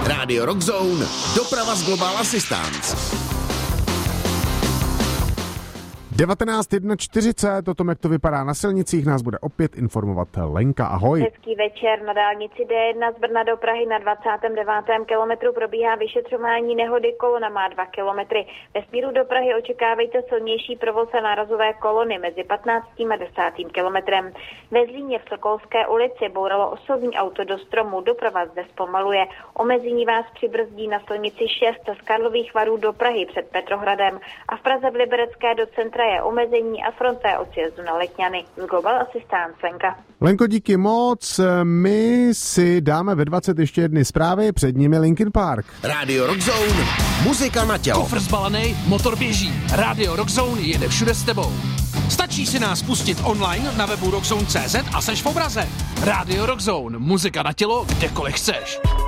Rádio Rockzone, doprava z Global Assistance. 19:41, o tom, jak to vypadá na silnicích, nás bude opět informovat Lenka. Ahoj. Hezký večer. Na dálnici D1 z Brna do Prahy na 29. kilometru probíhá vyšetřování nehody, kolona má 2 kilometry. Ve směru do Prahy očekávejte silnější provoz a nárazové kolony mezi 15. a 10. kilometrem. Ve Zlíně v Sokolské ulici bouralo osobní auto do stromu, doprava zde zpomaluje. Omezení vás přibrzdí na silnici 6 z Karlových Varů do Prahy před Petrohradem a v Praze v Liberecké do centra je omezení a fronta je od sjezdu na Letňany. Z Global Assistance, Lenka. Lenko, díky moc. My si dáme ve 20 ještě jedny zprávy, před nimi Linkin Park. Rádio Rockzone, muzika na tělo. Kofr zbalený, motor běží. Rádio Rockzone jede všude s tebou. Stačí si nás pustit online na webu rockzone.cz a seš v obraze. Rádio Rockzone, muzika na tělo, kdekoliv chceš.